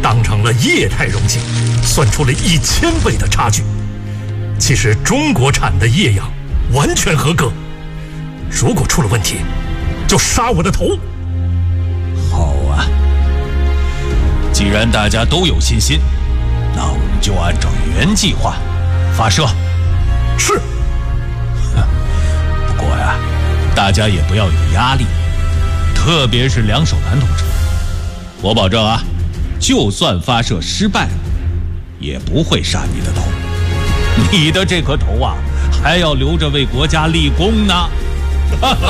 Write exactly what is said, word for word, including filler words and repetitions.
当成了液态容器，算出了一千倍的差距。其实中国产的液氧完全合格，如果出了问题，就杀我的头。 好啊，既然大家都有信心，那我们就按照原计划发射。 是。 不过呀，大家也不要有压力，特别是梁守南同志，我保证啊，就算发射失败了，也不会杀你的头。你的这颗头啊，还要留着为国家立功呢。